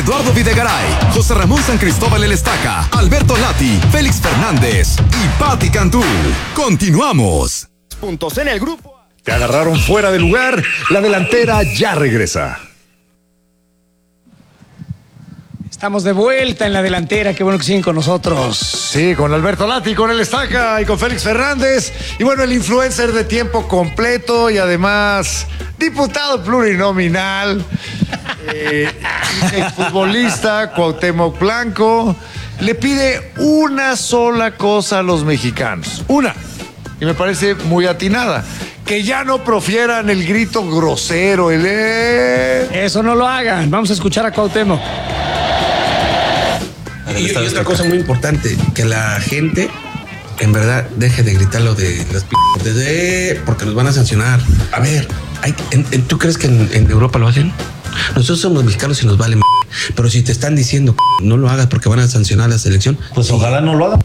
Eduardo Videgaray, José Ramón San Cristóbal El Estaca, Alberto Lati, Félix Fernández y Patti Cantú. Continuamos. Puntos en el grupo. Te agarraron fuera de lugar. La delantera ya regresa. Estamos de vuelta en la delantera, qué bueno que siguen con nosotros. Sí, con Alberto Lati, con El Estaca y con Félix Fernández. Y bueno, el influencer de tiempo completo y además diputado plurinominal, exfutbolista Cuauhtémoc Blanco, le pide una sola cosa a los mexicanos. Una. Y me parece muy atinada. Que ya no profieran el grito grosero, el Eso no lo hagan. Vamos a escuchar a Cuauhtémoc. Y otra cosa muy importante, que la gente en verdad deje de gritar lo de las porque nos van a sancionar. A ver, ¿tú crees que en Europa lo hacen? Nosotros somos mexicanos y nos vale pero si te están diciendo no lo hagas porque van a sancionar la selección, pues ojalá no lo hagan.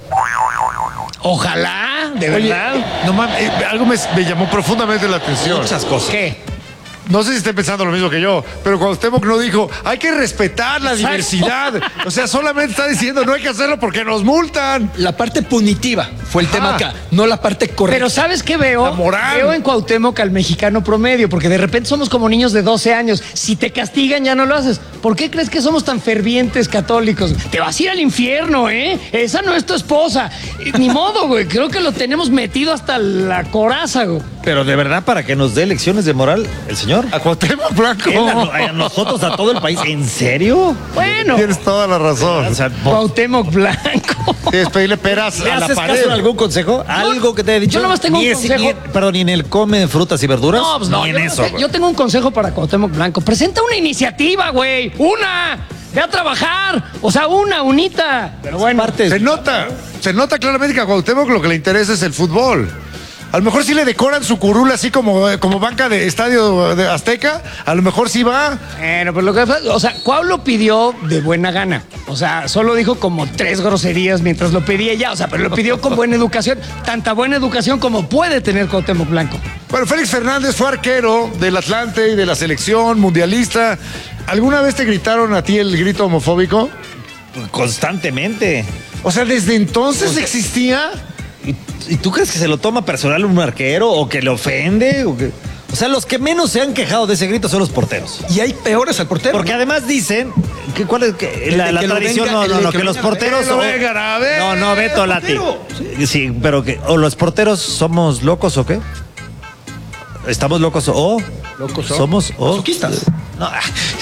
Ojalá, de verdad. No mames, algo me llamó profundamente la atención. Muchas cosas. ¿Qué? No sé si estén pensando lo mismo que yo, pero Cuauhtémoc no dijo, hay que respetar la diversidad. O sea, solamente está diciendo, no hay que hacerlo porque nos multan. La parte punitiva fue el tema acá, no la parte correcta. Pero ¿sabes qué veo? La moral. Veo en Cuauhtémoc al mexicano promedio, porque de repente somos como niños de 12 años. Si te castigan, ya no lo haces. ¿Por qué crees que somos tan fervientes católicos? Te vas a ir al infierno, ¿eh? Esa no es tu esposa. Ni modo, güey. Creo que lo tenemos metido hasta la coraza, güey. Pero de verdad, para que nos dé lecciones de moral, el señor. A Cuauhtémoc Blanco. A nosotros, a todo el país. ¿En serio? Bueno. Tienes toda la razón. O sea, Cuauhtémoc Blanco. Tienes pedirle peras ¿le a la haces pared. caso en algún consejo? ¿Algo que te haya dicho? Yo nomás tengo un consejo. Perdón, ni en el come frutas y verduras. No, pues no. Ni en eso. Yo tengo un consejo para Cuauhtémoc Blanco. Presenta una iniciativa, güey. ¡Una! Ve a trabajar. O sea, unita. Pero bueno. Se nota claramente que a Cuauhtémoc lo que le interesa es el fútbol. A lo mejor sí le decoran su curul así como banca de estadio de Azteca. A lo mejor sí va. Bueno, pues lo que pasa, o sea, Cuau lo pidió de buena gana. O sea, solo dijo como 3 groserías mientras lo pedía ya. O sea, pero lo pidió con buena educación. Tanta buena educación como puede tener Cuauhtémoc Blanco. Bueno, Félix Fernández fue arquero del Atlante y de la selección mundialista. ¿Alguna vez te gritaron a ti el grito homofóbico? Constantemente. O sea, ¿desde entonces existía? ¿Y tú crees que se lo toma personal un arquero o que le ofende? O sea, los que menos se han quejado de ese grito son los porteros. Y hay peores al portero. Porque además dicen que cuál es la tradición, que los porteros no, Beto Lati. Sí, pero que o los porteros somos locos o qué? ¿Estamos locos o locos somos o masoquistas? No.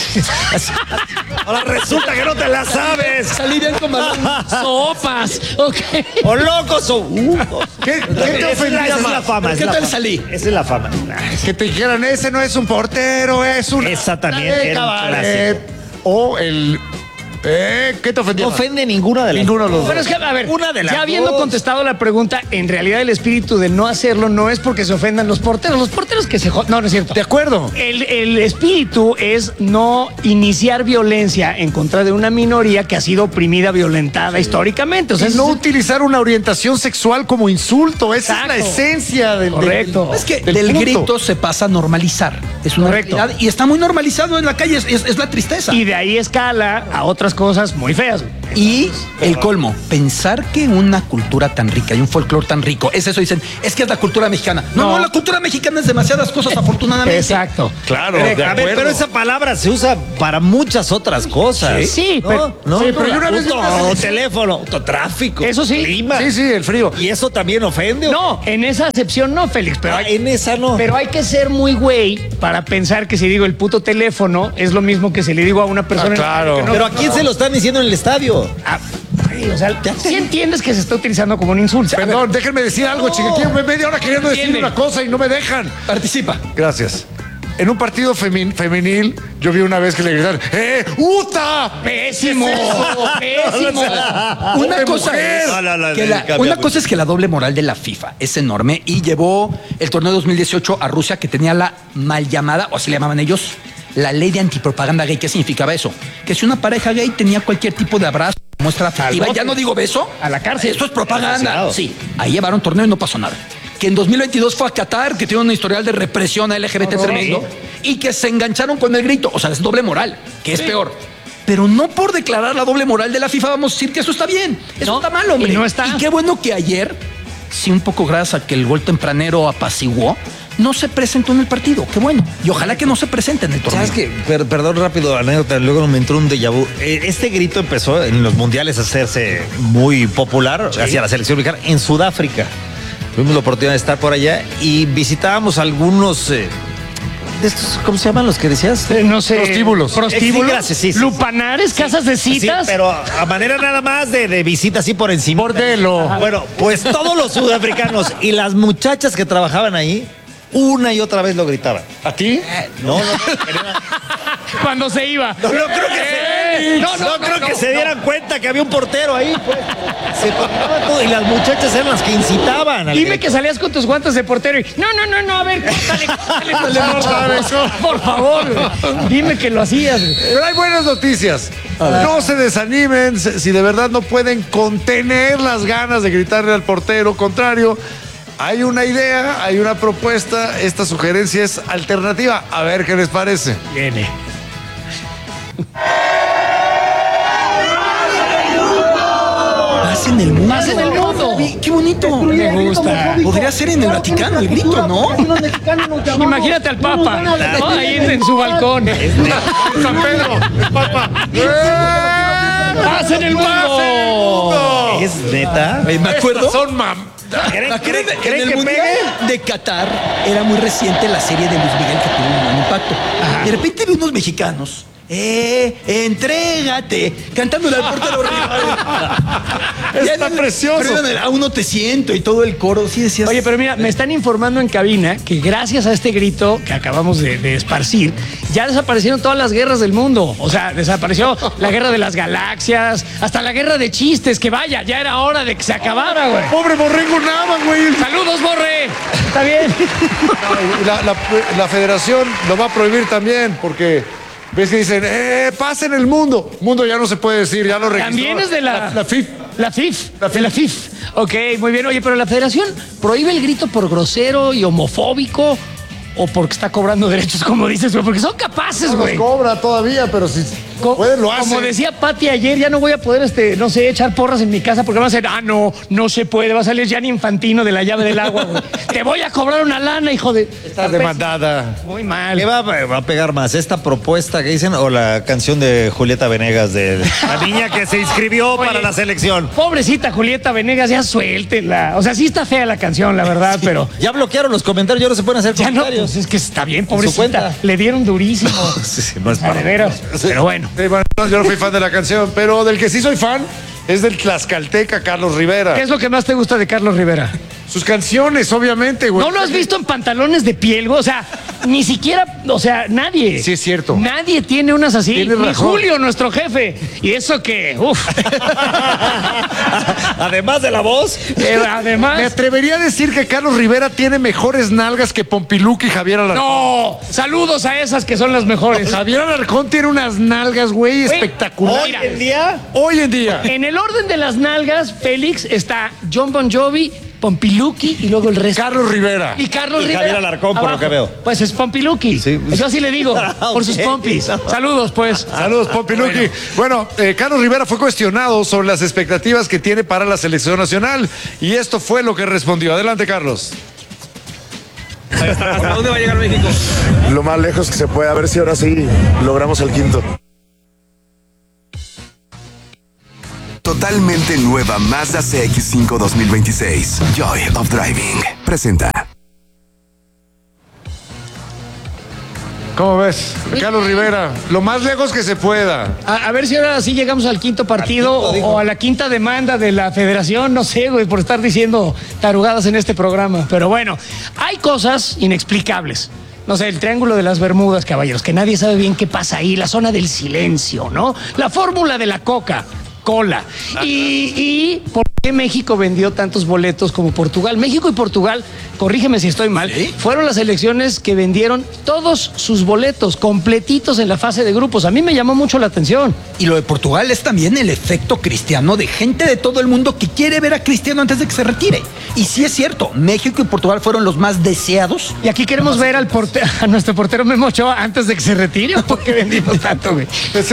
Ahora resulta que no te la sabes. Salí bien con balón. Sopas, ok. O locos o ¿Qué te ofendía Esa es más? la fama. ¿Qué tal salí? Esa es la fama. Que te dijeran, ese no es un portero, es un... Esa también era un cabaret. O el... ¿Qué te ofendía No más? ofende ninguna de las Ninguno de los Pero dos. es que, a ver, Una de las ya habiendo dos. contestado la pregunta, en realidad el espíritu de no hacerlo no es porque se ofendan los porteros. Los porteros que se no es cierto. De acuerdo. El espíritu es no iniciar violencia en contra de una minoría que ha sido oprimida, violentada históricamente. O sea, Y no utilizar una orientación sexual como insulto. Esa Exacto. es la esencia del... Correcto. Es que del del punto. grito se pasa a normalizar. Es una Correcto. realidad y está muy normalizado en la calle. Es la tristeza. Y de ahí escala a otras cosas muy feas. Y el colmo, pensar que una cultura tan rica y un folclore tan rico, es eso, dicen, es que es la cultura mexicana. No, la cultura mexicana es demasiadas cosas, afortunadamente. Exacto. Claro, A ver, pero esa palabra se usa para muchas otras cosas. Sí, ¿no? pero- ¿No? sí, pero yo una vez- Teléfono, autotráfico. Eso sí. Clima. Sí, el frío. ¿Y eso también ofende? No, en esa acepción no, Félix, pero hay, en esa no. pero hay que ser muy güey para pensar que si digo el puto teléfono es lo mismo que si le digo a una persona. en la claro. calle que no. Pero ¿a quién se lo están diciendo en el estadio? Ah, güey, o sea, sí entiendes que se está utilizando como un insulto. A ver, Perdón, déjenme decir algo, chica. Llevo media hora queriendo decir Entiende. una cosa y no me dejan. Participa. Gracias. En un partido femenil, yo vi una vez que le gritaron, ¡Uta! pésimo, pésimo. Una cosa mujer! es una cosa es que la doble moral de la FIFA es enorme y llevó el torneo 2018 a Rusia, que tenía la mal llamada, o así le llamaban ellos, la ley de antipropaganda gay. ¿Qué significaba eso? Que si una pareja gay tenía cualquier tipo de abrazo, muestra afectiva, ya no digo beso, A la cárcel. esto es propaganda. Claro. Sí, ahí llevaron torneo y no pasó nada. Que en 2022 fue a Qatar, que tiene un historial de represión a LGBT tremendo, y que se engancharon con el grito. O sea, es doble moral, que es peor. pero no por declarar la doble moral de la FIFA vamos a decir que eso está bien. Eso No, está mal, hombre. y no está. Y qué bueno que ayer, sí, un poco gracias a que el gol tempranero apaciguó, no se presentó en el partido. Qué bueno. Y ojalá que no se presente en el torneo. ¿Sabes qué? Perdón, rápido, anécdota, luego me entró un déjà vu. Este grito empezó en los mundiales a hacerse muy popular hacia la selección mexicana en Sudáfrica. Tuvimos la oportunidad de estar por allá y visitábamos algunos de estos, ¿cómo se llaman los que decías? No sé. Prostíbulos. Sí, gracias, sí. Lupanares, casas de citas. Sí, pero a manera nada más de visita así por encima. Bordelo. Bueno, pues todos los sudafricanos y las muchachas que trabajaban ahí, una y otra vez lo gritaban. ¿A ti? No. Cuando se iba. No creo que se dieran cuenta que había un portero ahí, pues. Se tocaba todo y las muchachas eran las que incitaban. Dime que salías con tus guantes de portero y no, a ver, córtale. Por favor, dime que lo hacías. Pero hay buenas noticias. No se desanimen si de verdad no pueden contener las ganas de gritarle al portero. Contrario, hay una idea, hay una propuesta. Esta sugerencia es alternativa. A ver qué les parece. Viene. Paz en el mundo. Paz en el mundo. Qué bonito. Me gusta. Podría ser en el Vaticano el grito, ¿no? Imagínate al Papa, ¿no? Ahí en su balcón. San Pedro, el Papa. ¡Paz en el mundo! ¿Es neta? Me acuerdo. Son mam. ¿Creen En el que Mundial pegue? de Qatar era muy reciente la serie de Luis Miguel que tuvo un gran impacto. De repente vi unos mexicanos. Entrégate, cantándole al portero rival. Está precioso. Perdón, aún no te siento y todo el coro. Sí decías. Oye, pero mira, me están informando en cabina que gracias a este grito que acabamos de esparcir, ya desaparecieron todas las guerras del mundo. O sea, desapareció la guerra de las galaxias, hasta la guerra de chistes, que vaya, ya era hora de que se acabara, güey. Pobre Borrego Nava, güey. ¡Saludos, Borre! Está bien. La federación lo va a prohibir también porque ves que dicen, paz en el mundo. Mundo ya no se puede decir, ya lo registró. También es de la FIF. La FIF. De la FIF. Ok, muy bien. Oye, pero la federación prohíbe el grito por grosero y homofóbico o porque está cobrando derechos, como dices, güey, porque son capaces, No güey. los cobra todavía, pero si pueden lo hacen. Como decía Pati ayer, ya no voy a poder, no sé, echar porras en mi casa porque van a ser, no se puede, va a salir Gianni Infantino de la llave del agua, güey. Te voy a cobrar una lana, hijo de... Estás demandada. Muy mal. ¿Qué va a pegar más? ¿Esta propuesta que dicen o la canción de Julieta Venegas de la niña que se inscribió para la selección? Pobrecita Julieta Venegas, ya suéltela. O sea, sí está fea la canción, la verdad, pero... Ya bloquearon los comentarios, ya no se pueden hacer Ya no, comentarios. pues es que está bien, su pobrecita. cuenta. Le dieron durísimo. Sí, no es Ah, de veras. Pero bueno. Sí, bueno, yo no fui fan de la canción, pero del que sí soy fan es del tlaxcalteca Carlos Rivera. ¿Qué es lo que más te gusta de Carlos Rivera? Sus canciones, obviamente, güey. ¿No lo has visto en pantalones de piel, güey? O sea, ni siquiera, o sea, nadie. Sí, es cierto. Nadie tiene unas así. Tienes Ni razón. Julio, nuestro jefe. Y eso que, uff. Además de la voz. Me Además. atrevería a decir que Carlos Rivera tiene mejores nalgas que Pompiluca y Javier Alarcón. No, saludos a esas que son las mejores. Javier Alarcón tiene unas nalgas, güey, espectaculares. Hoy en día. Hoy en día. En el orden de las nalgas, Félix, está John Bon Jovi, Pompiluki y luego el resto. Carlos Rivera. Y Carlos Y Rivera. Javier Alarcón, por lo que veo. Pues es Pompiluki. Sí. Yo así le digo, por sus Ok. pompis. Saludos, pues. Saludos, Pompiluki. Bueno, Carlos Rivera fue cuestionado sobre las expectativas que tiene para la selección nacional y esto fue lo que respondió. Adelante, Carlos. ¿Hasta dónde va a llegar México? Lo más lejos que se puede, a ver si ahora sí logramos el quinto. Totalmente nueva Mazda CX-5 2026. Joy of Driving. Presenta. ¿Cómo ves? Carlos Rivera, lo más lejos que se pueda. A ver si ahora sí llegamos al quinto partido o a la quinta demanda de la federación, no sé, güey, por estar diciendo tarugadas en este programa. Pero bueno, hay cosas inexplicables. No sé, el Triángulo de las Bermudas, caballeros, que nadie sabe bien qué pasa ahí, la zona del silencio, ¿no? La fórmula de la Coca-Cola. Y ¿por qué México vendió tantos boletos como Portugal? México y Portugal corrígeme si estoy mal, ¿Sí? fueron las selecciones que vendieron todos sus boletos completitos en la fase de grupos. A mí me llamó mucho la atención. Y lo de Portugal es también el efecto Cristiano, de gente de todo el mundo que quiere ver a Cristiano antes de que se retire. Y sí es cierto, México y Portugal fueron los más deseados. Y aquí queremos ver a nuestro portero Memo Ochoa antes de que se retire. ¿Por qué vendimos tanto, güey? Pues,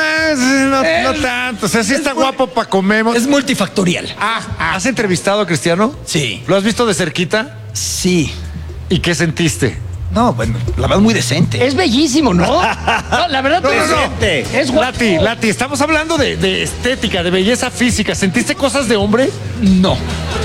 no tanto. O sea, sí está guapo para comer. Es multifactorial. ¿Has entrevistado a Cristiano? Sí. ¿Lo has visto de cerquita? Sí. ¿Y qué sentiste? No, bueno, la verdad muy decente. Es bellísimo, ¿no? No, la verdad es guapo. Lati, estamos hablando de estética, de belleza física. ¿Sentiste cosas de hombre? No.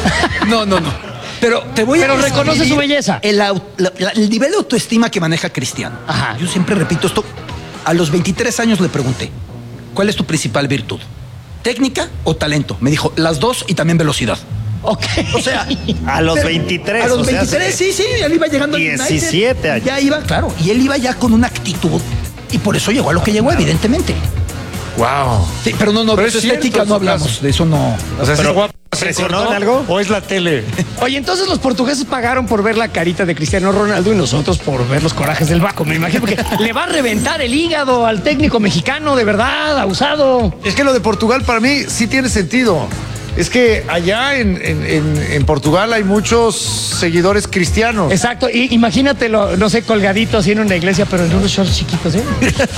No. Pero te voy a Pero reconoce describir su belleza. el nivel de autoestima que maneja Cristiano. Ajá. Yo siempre repito esto. A los 23 años le pregunté, ¿cuál es tu principal virtud? ¿Técnica o talento? Me dijo, las dos y también velocidad. Ok. O sea, A los pero 23. A los o sea, 23, sí, él iba llegando al United. 17 años. Ya iba, claro, y él iba ya con una actitud y por eso llegó a lo que llegó, evidentemente. Wow. Sí, pero no, Pero de es su estética cierto, no en su hablamos, caso. de eso no. O sea, ¿sí Pero, es guapo? ¿presionó ¿Sí, en algo? ¿O es la tele? Oye, entonces los portugueses pagaron por ver la carita de Cristiano Ronaldo y nosotros por ver los corajes del Baco, me imagino, porque le va a reventar el hígado al técnico mexicano, de verdad, abusado. Es que lo de Portugal para mí sí tiene sentido. Es que allá en Portugal hay muchos seguidores cristianos. Exacto, y imagínatelo, no sé, colgadito así en una iglesia, pero en unos shorts chiquitos, ¿eh?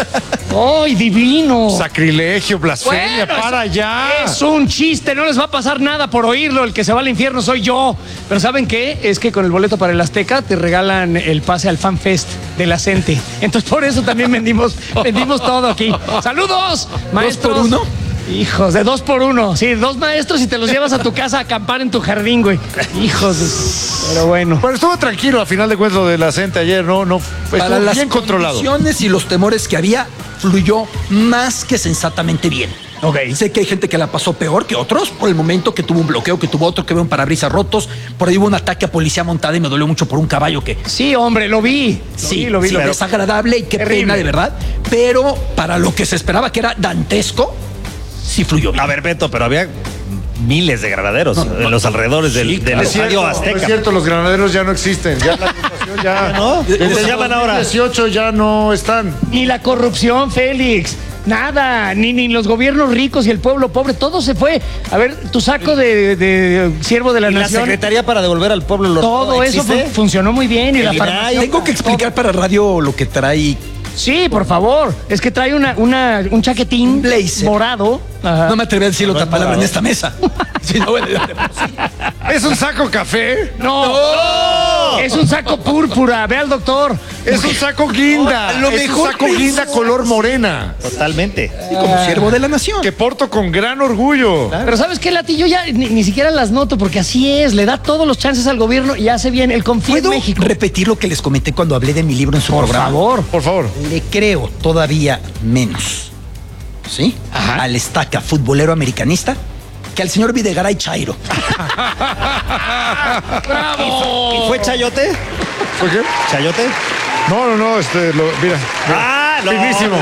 ¡Ay, divino! Sacrilegio, blasfemia, Bueno, para allá. Es un chiste, no les va a pasar nada por oírlo. El que se va al infierno soy yo. Pero ¿saben qué? Es que con el boleto para el Azteca te regalan el pase al Fan Fest de la Cente. Entonces por eso también vendimos todo aquí. ¡Saludos, maestros! por uno? Hijos, de 2 por 1. Sí, 2 maestros y te los llevas a tu casa a acampar en tu jardín, güey. Hijos de... Pero bueno. Pero estuvo tranquilo a final de cuentas lo de la Cente ayer, no, Para estuvo las bien controlado. condiciones y los temores que había, fluyó más que sensatamente bien. Ok. Sé que hay gente que la pasó peor que otros por el momento, que tuvo un bloqueo, que tuvo otro que veo un parabrisas rotos. Por ahí hubo un ataque a policía montada y me dolió mucho por un caballo que... Sí, hombre, lo vi. Sí, lo vi. sí, desagradable y qué Terrible. pena, de verdad. Pero para lo que se esperaba que era dantesco, sí fluyó bien. A ver, Beto, pero había miles de granaderos en los alrededores del claro. Estadio Es Azteca. cierto, los granaderos ya no existen. Ya la agrupación ya... ¿No? Desde ¿Se llaman ahora? 2018 ya no están. Ni la corrupción, Félix. Nada, ni los gobiernos ricos y el pueblo pobre, todo se fue. A ver, tu saco de siervo de la ¿Y la nación. Secretaría para devolver al pueblo los Todo eso funcionó muy bien. Y la farmacia. Tengo que explicar para radio lo que trae. Sí, por favor. Es que trae un chaquetín Blazer. morado. Ajá. No me atreví a decir otra palabra en esta mesa. Sí, no, bueno, ¿Es un saco café? No, es un saco púrpura. Ve al doctor. Es un saco guinda. A lo es mejor un saco pensó. guinda color morena. Totalmente. como siervo de la nación. Que porto con gran orgullo. Pero ¿sabes qué, Lati? Yo ya ni siquiera las noto porque así es. Le da todos los chances al gobierno y hace bien. El confía en ¿Puedo México. repetir lo que les comenté cuando hablé de mi libro en su Por programa? favor. Por favor. Le creo todavía menos, ¿sí? Ajá. Al estaca futbolero americanista que al señor Videgaray Chairo. ¡Bravo! ¿Y fue Chayote? ¿Por qué? ¿Chayote? No, mira. Ah, no. Finísimo.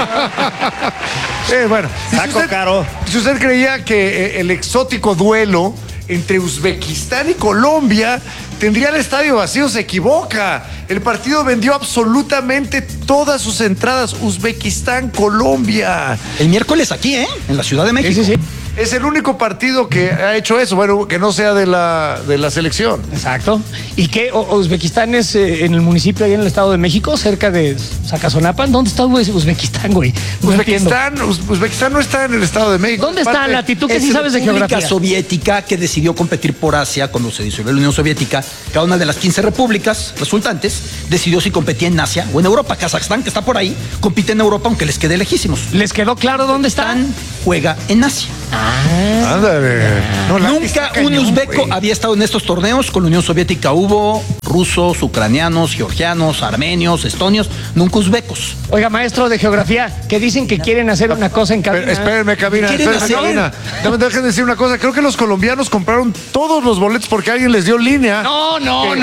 Bueno, Saco caro. Si usted creía que el exótico duelo entre Uzbekistán y Colombia tendría el estadio vacío, se equivoca. El partido vendió absolutamente todas sus entradas. Uzbekistán, Colombia. El miércoles aquí, ¿eh? En la Ciudad de México. Sí. Es el único partido que ha hecho eso, bueno, que no sea de la selección. Exacto. ¿Y qué? ¿Uzbekistán es en el municipio ahí en el Estado de México, cerca de Zacazonapan? ¿Dónde está Uzbekistán, güey? No entiendo. Uzbekistán no está en el Estado de México. ¿Dónde Es está, parte- Lati? Tú que Es sí sabes de República geografía. Soviética que decidió competir por Asia cuando se disolvió la Unión Soviética. Cada una de las 15 repúblicas resultantes decidió si competía en Asia o en Europa. Kazajstán, que está por ahí, compite en Europa aunque les quede lejísimos. ¿Les quedó claro dónde están? Juega en Asia. Ándale. No, Lati está Nunca un cañón, uzbeco güey. había estado en estos torneos. Con la Unión Soviética hubo rusos, ucranianos, georgianos, armenios, estonios, nunca uzbecos. Oiga, maestro de geografía, que dicen que quieren hacer una cosa en cabina. Espérenme, cabina. ¿Quieren Espérenme, hacer? cabina. Dejen decir una cosa. Creo que los colombianos compraron todos los boletos porque alguien les dio línea. No.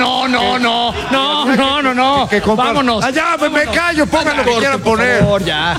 Que compraron. Vámonos. Allá, me callo. Pongan lo que quieran poner. Por favor, ya.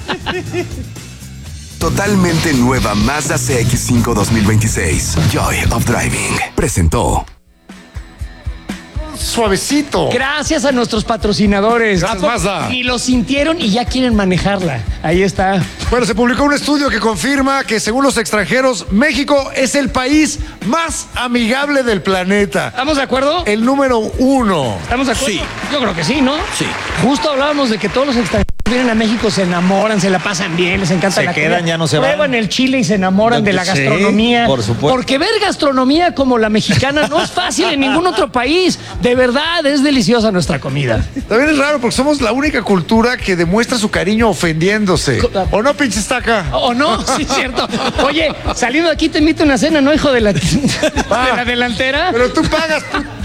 Totalmente nueva Mazda CX-5 2026. Joy of Driving. Presentó. suavecito. Gracias a nuestros patrocinadores. Gracias, Mazda. Y lo sintieron y ya quieren manejarla. Ahí está. Bueno, se publicó un estudio que confirma que según los extranjeros, México es el país más amigable del planeta. ¿Estamos de acuerdo? El número 1. ¿Estamos de acuerdo? Sí. Yo creo que sí, ¿no? Sí. Justo hablábamos de que todos los extranjeros vienen a México, se enamoran, se la pasan bien, les encanta Se la quedan, comida. ya no se van. Prueban el chile y se enamoran de la Sí, gastronomía. por supuesto. Porque ver gastronomía como la mexicana no es fácil en ningún otro país. De verdad, es deliciosa nuestra comida. También es raro porque somos la única cultura que demuestra su cariño ofendiéndose. ¿O no, pinche estaca? ¿O no? Sí, es cierto. Oye, saliendo de aquí te invito a una cena, ¿no, hijo de la delantera? Pero tú pagas.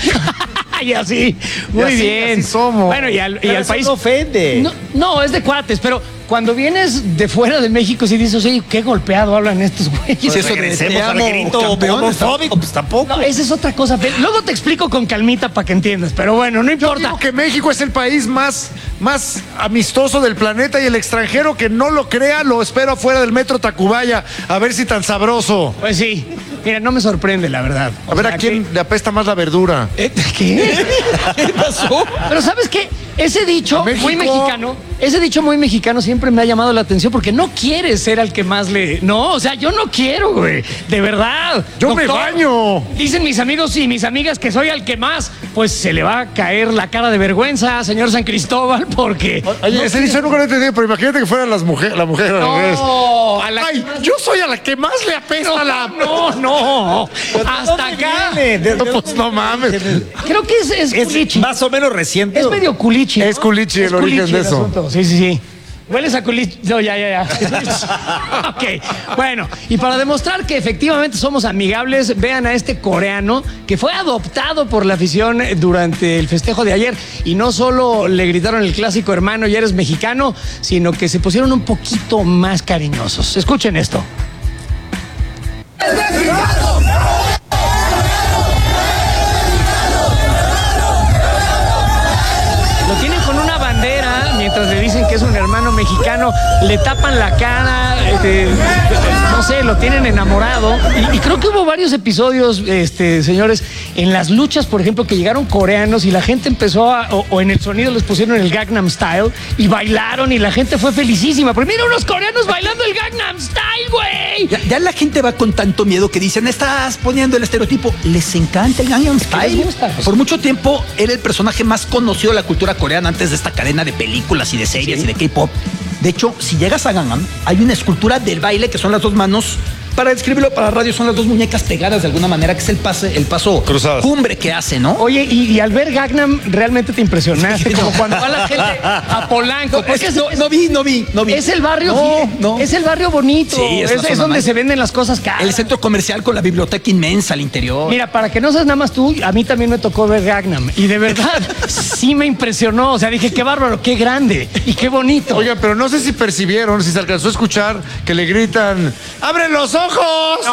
Y así, muy así- bien. así somos. Bueno, y al Pero eso país. no ofende. No, es de cuates, pero cuando vienes de fuera de México, sí dices, oye, qué golpeado hablan estos güeyes. Eso de Regresemos te al amo, grito campeón, homofóbico, pues tampoco. No, esa es otra cosa. Luego te explico con calmita para que entiendas, pero bueno, no Yo importa. digo que México es el país más amistoso del planeta y el extranjero que no lo crea lo espero afuera del metro Tacubaya a ver si tan sabroso. Pues sí, mira, no me sorprende, la verdad. A ver a quién le apesta más la verdura. ¿Qué? ¿Qué pasó? Pero ¿sabes qué? Ese dicho ¿A México? muy mexicano siempre me ha llamado la atención porque no quieres ser al que más le... No, o sea, yo no quiero, güey. De verdad. Yo me baño. Dicen mis amigos y mis amigas que soy al que más, pues se le va a caer la cara de vergüenza, señor San Cristóbal, porque... Oye, ese dicho nunca lo he entendido, pero imagínate que fuera la mujer al revés. No, a la Ay, yo soy a la que más le apesta la... No. Hasta acá. No, pues no mames. Creo que es Es culichi. más o menos reciente. Es medio culichi. ¿no? Es culichi el origen de eso. asunto. Sí. Hueles a culichi. No, ya. Ok, bueno. Y para demostrar que efectivamente somos amigables, vean a este coreano que fue adoptado por la afición durante el festejo de ayer. Y no solo le gritaron el clásico hermano, ya eres mexicano, sino que se pusieron un poquito más cariñosos. Escuchen esto. Lo tienen con una bandera mientras le dicen que es un hermano mexicano, le tapan la cara, no sé, lo tienen enamorado. Y creo que hubo varios episodios, señores, en las luchas, por ejemplo, que llegaron coreanos y la gente empezó o en el sonido les pusieron el Gangnam Style y bailaron y la gente fue felicísima. Pero mira unos coreanos bailando el Gangnam Style, güey. Ya la gente va con tanto miedo que dicen, estás poniendo el estereotipo. Les encanta el Gangnam Style. les gusta? Por mucho tiempo era el personaje más conocido de la cultura coreana antes de esta cadena de películas y de series y de K-pop. De hecho, si llegas a Gangnam, hay una escultura del baile que son las dos manos. Para describirlo para radio son las dos muñecas pegadas de alguna manera, que es el paso Cruzadas. cumbre que hace, ¿no? Oye, y al ver Gangnam realmente te impresionaste, como cuando va la gente a Polanco. Porque No vi. Es el barrio, es el barrio bonito. Sí, es la es zona donde más- se venden las cosas caras. El centro comercial con la biblioteca inmensa al interior. Mira, para que no seas nada más tú, a mí también me tocó ver Gangnam. Y de verdad, sí me impresionó. O sea, dije, qué bárbaro, qué grande y qué bonito. Oigan, pero no sé si percibieron, si se alcanzó a escuchar que le gritan ¡abre los ojos!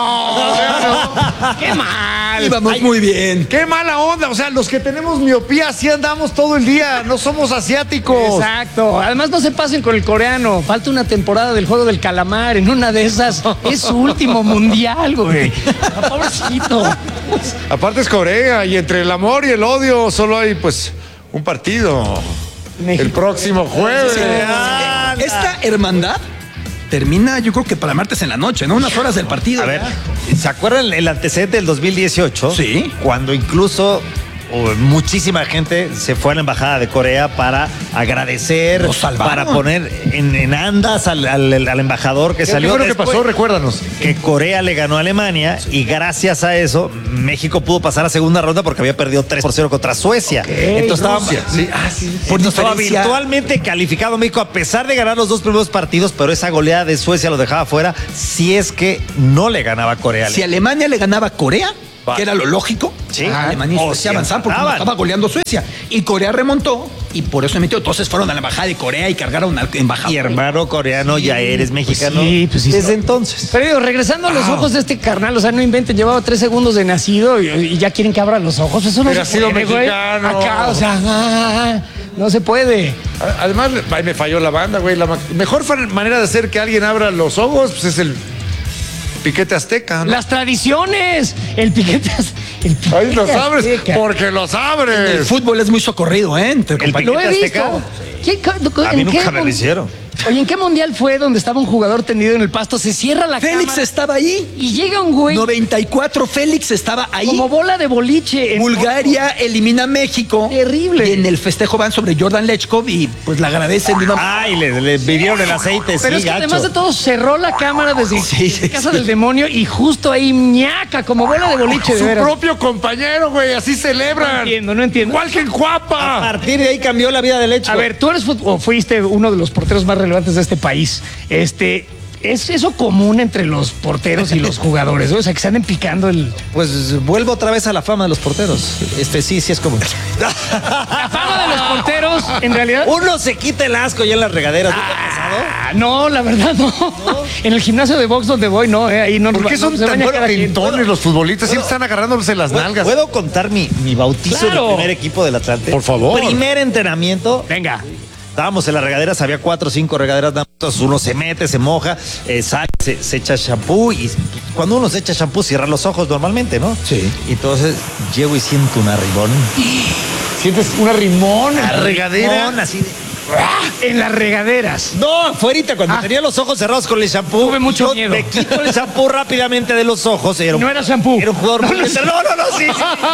qué mal. íbamos muy bien. ¡Qué mala onda! O sea, los que tenemos miopía así andamos todo el día, no somos asiáticos. Exacto. Además, no se pasen con el coreano. Falta una temporada del juego del calamar. En una de esas es su último mundial, güey. Pobrecito. Aparte es Corea y entre el amor y el odio solo hay pues un partido. México. El próximo jueves. Esta hermandad termina, yo creo que para martes en la noche, ¿no? Unas horas del partido. A ver, ya. ¿se acuerdan el antecedente del 2018? Sí. Cuando incluso muchísima gente se fue a la embajada de Corea para agradecer, Los salvaron. para poner en andas al embajador que ¿Qué salió. fue lo que después, pasó? Recuérdanos. que Corea le ganó a Alemania y gracias a eso México pudo pasar a segunda ronda porque había perdido 3-0 contra Suecia. Entonces estaba, Sí, sí. Por estaba diferencia- virtualmente calificado México a pesar de ganar los dos primeros partidos, pero esa goleada de Suecia lo dejaba fuera si es que no le ganaba a Corea. Si Alemania le ganaba a Corea, que era lo lógico, Sí. Alemania y O Suecia si avanzaban porque empataban. estaba goleando Suecia. Y Corea remontó y por eso emitió. Entonces fueron a la embajada de Corea y cargaron al embajador. Y hermano coreano, ya eres mexicano. pues sí. Desde entonces. Pero digo, regresando a los ojos de este carnal, o sea, no inventen, llevaba 3 segundos de nacido y ya quieren que abra los ojos. Eso no Pero se ha sido puede, güey. mexicano. Acá, o sea, no se puede. Además, ay, me falló la banda, güey. La mejor manera de hacer que alguien abra los ojos pues, es el piquete azteca, ¿no? Las tradiciones, el piquete. Ahí los abres Azteca. porque los El abres. fútbol es muy socorrido, ¿eh? Entre compañeros. Lo he Azteca. visto. ¿Qué- A mí en nunca qué me lo hicieron. Oye, ¿en qué mundial fue donde estaba un jugador tendido en el pasto? Se cierra la Félix cámara estaba ahí. y llega un güey 94, Félix estaba ahí. como bola de boliche. en- Bulgaria elimina a México. Terrible. Y en el festejo van sobre Jordan Lechkov y pues le agradecen de una Ay, le vivieron el aceite, Pero sí, es que gacho. además de todo cerró la cámara desde Sí, Casa del Demonio y justo ahí ñaca, como bola de boliche de Su veras. propio compañero, güey, así celebran. No entiendo. Igual que en A Cuapa. partir de ahí cambió la vida del hecho. A ver, tú eres o fuiste uno de los porteros más relevantes de este país. ¿Es eso común entre los porteros y los jugadores? ¿No? O sea, que se anden picando el... Pues vuelvo otra vez a la fama de los porteros. Sí es como. La fama de los porteros, en realidad... Uno se quita el asco ya en las regaderas. ¿No te ha pasado? No, la verdad no. En el gimnasio de box donde voy, no, ahí no. ¿Por qué son se tan baña cada quien. pintones los futbolistas? Siempre están agarrándose las nalgas. ¿Puedo contar mi bautizo Claro. del primer equipo del Atlante? Por favor. Primer entrenamiento. Venga. Estábamos en las regaderas, había 4 o 5 regaderas, entonces uno se mete, se moja, sale, se echa shampoo y cuando uno se echa shampoo cierra los ojos normalmente, ¿no? Sí. Y entonces llego y siento un arrimón. Sientes una rimona, regadera. Arrimón, así de... En las regaderas. No, afuerita, cuando tenía los ojos cerrados con el shampoo. Tuve mucho yo miedo. Me quito el shampoo rápidamente de los ojos. No era shampoo. Era un jugador muy veterano. No, sí.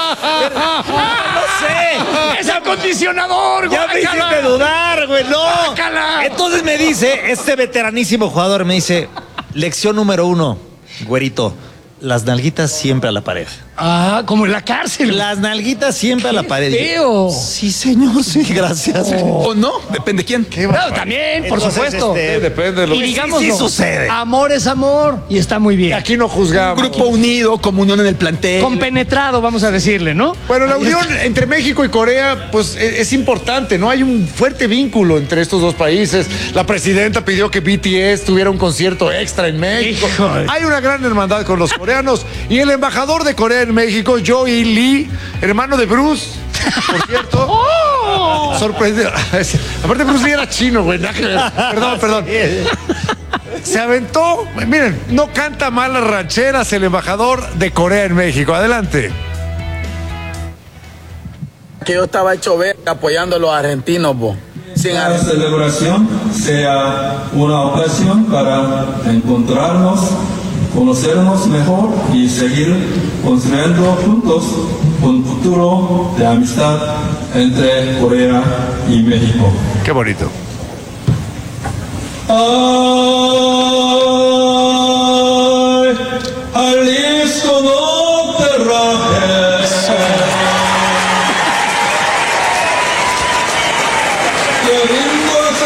No sé. ¡Es acondicionador, Ya me guácala! hiciste dudar, güey, no. Guácala. Entonces me dice, este veteranísimo jugador me dice, lección número 1, güerito, las nalguitas siempre a la pared. Ah, como en la cárcel. Las nalguitas siempre a la pared. feo. Sí, señor, sí, gracias. O no, depende de quién. Claro, también, por Entonces, supuesto. Depende de lo Y que digamos, sí sucede. amor es amor y está muy bien. aquí no juzgamos. Grupo unido, comunión en el plantel. Compenetrado, vamos a decirle, ¿no? Bueno, la unión entre México y Corea, pues es importante, ¿no? Hay un fuerte vínculo entre estos dos países. La presidenta pidió que BTS tuviera un concierto extra en México. Híjole. Hay una gran hermandad con los coreanos. Y el embajador de Corea en México, Joey Lee, hermano de Bruce, por cierto. Sorprendido. Aparte, Bruce Lee era chino, güey. Nada que ver. Perdón. Se aventó. Miren, no canta mal las rancheras el embajador de Corea en México. Adelante. Que yo estaba hecho ver apoyando a los argentinos, bo. Sin La celebración sea una ocasión para encontrarnos, conocernos mejor y seguir construyendo juntos un futuro de amistad entre Corea y México. Qué bonito. Ay, Jalisco, no te rajes. Qué lindo es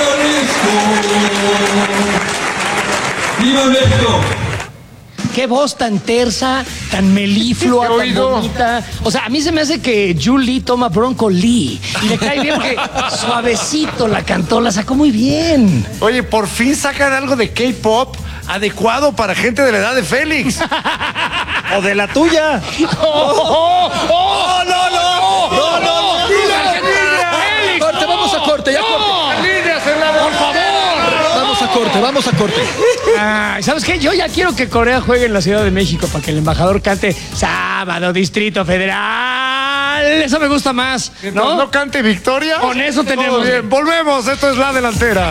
Jalisco. ¡Viva México! Qué voz tan tersa, tan meliflua, ¿Qué tan oído? bonita. O sea, a mí se me hace que Julie toma Bronco Lee. Y le cae bien que suavecito la cantó, la sacó muy bien. Oye, por fin sacan algo de K-pop adecuado para gente de la edad de Félix. O de la tuya. ¡Oh, no! Corte, vamos a corte, ya corte. ¡Por favor! Vamos a corte. Ay, ¿sabes qué? Yo ya quiero que Corea juegue en la Ciudad de México para que el embajador cante Sábado Distrito Federal. Eso me gusta más, ¿no? ¿No cante Victoria? Con eso tenemos. Todo bien, volvemos. Esto es La Delantera.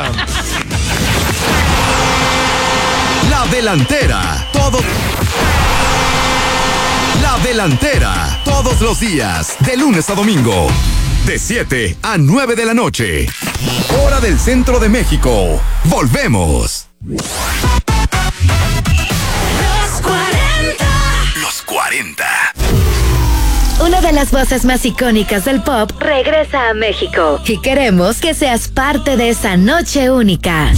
La Delantera. La Delantera. Todos los días, de lunes a domingo. De 7 a 9 de la noche. Hora del centro de México. Volvemos. Los 40. Una de las voces más icónicas del pop regresa a México y queremos que seas parte de esa noche única.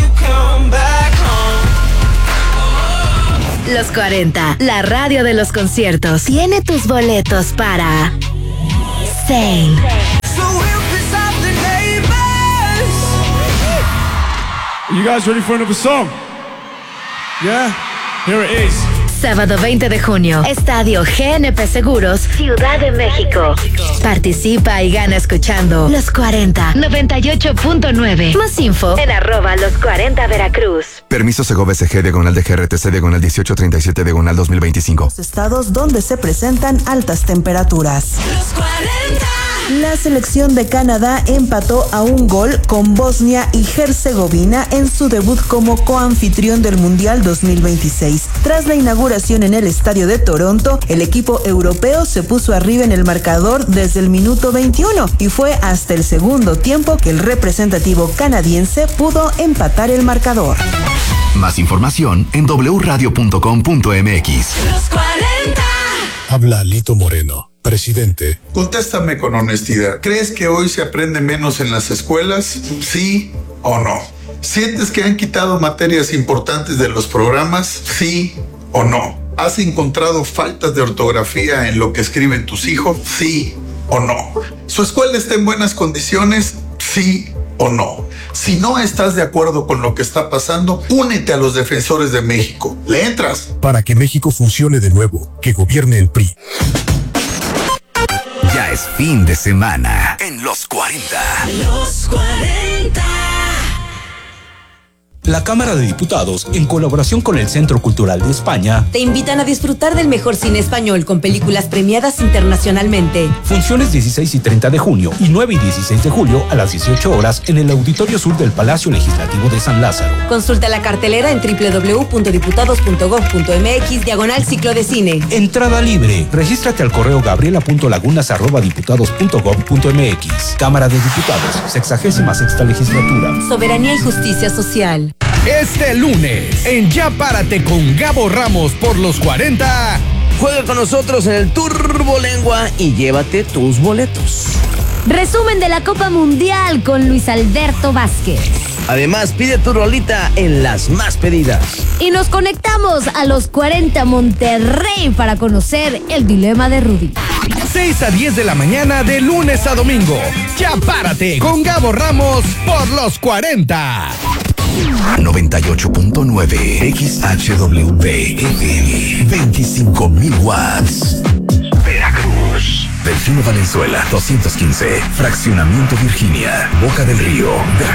Los 40, la radio de los conciertos, tiene tus boletos para Zayn, You guys ready for another song? Yeah? Here it is. Sábado 20 de junio, Estadio GNP Seguros, Ciudad de México. Participa y gana escuchando Los 40 98.9. Más info en @los40 Veracruz. Permiso Segov SG /de GRTC /1837 /2025. Estados donde se presentan altas temperaturas. Los 40. La selección de Canadá empató a un gol con Bosnia y Herzegovina en su debut como coanfitrión del Mundial 2026. Tras la inauguración en el Estadio de Toronto, el equipo europeo se puso arriba en el marcador desde el minuto 21 y fue hasta el segundo tiempo que el representativo canadiense pudo empatar el marcador. Más información en wradio.com.mx. Los 40. Habla Lito Moreno, presidente. Contéstame con honestidad. ¿Crees que hoy se aprende menos en las escuelas? ¿Sí o no? ¿Sientes que han quitado materias importantes de los programas? ¿Sí o no? ¿Has encontrado faltas de ortografía en lo que escriben tus hijos? ¿Sí o no? ¿Su escuela está en buenas condiciones? ¿Sí o no? Si no estás de acuerdo con lo que está pasando, únete a los defensores de México. ¿Le entras? Para que México funcione de nuevo, que gobierne el PRI. Ya es fin de semana en Los 40. Los 40. La Cámara de Diputados, en colaboración con el Centro Cultural de España, te invitan a disfrutar del mejor cine español con películas premiadas internacionalmente. Funciones 16 y 30 de junio y 9 y 16 de julio a las 18 horas en el Auditorio Sur del Palacio Legislativo de San Lázaro. Consulta la cartelera en www.diputados.gov.mx/ciclo de cine. Entrada libre. Regístrate al correo gabriela.lagunas@diputados.gov.mx. Cámara de Diputados, 66ª legislatura. Soberanía y justicia social. Este lunes, en Ya Párate con Gabo Ramos por Los 40, juega con nosotros en el Turbo Lengua y llévate tus boletos. Resumen de la Copa Mundial con Luis Alberto Vázquez. Además, pide tu rolita en las más pedidas. Y nos conectamos a Los 40 Monterrey para conocer el dilema de Rudy. 6 a 10 de la mañana de lunes a domingo. Ya Párate con Gabo Ramos por Los 40. 98.9 XHWV FM 25,000 watts. Veracruz. Delfino Valenzuela 215. Fraccionamiento Virginia. Boca del Río. Veracruz.